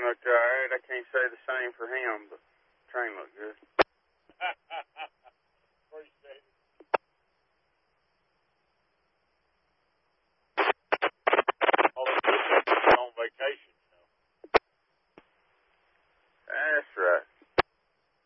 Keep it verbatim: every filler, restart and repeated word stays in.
looked all right. I can't say the same for him, but